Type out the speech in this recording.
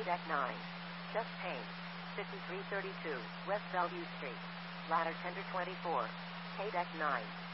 Deck 9. Just Paint. 5332, West Bellevue Street. Ladder Tender 24. Deck 9.